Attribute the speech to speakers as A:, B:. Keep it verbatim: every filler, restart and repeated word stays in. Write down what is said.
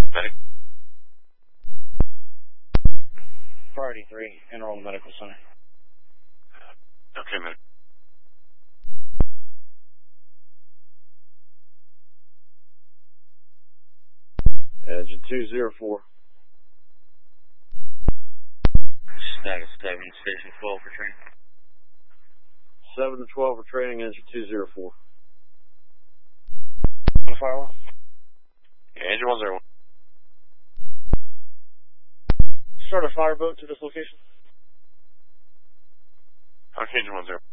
A: Medic.
B: Priority three, Enroll Medical Center.
A: Okay, medic.
C: Engine two zero four.
B: Status seven, Station twelve for training.
C: seven to twelve for training, engine two zero four.
B: On the firewall?
A: Yeah, engine one zero one.
B: Start a fireboat to this location.
A: Okay, engine one zero.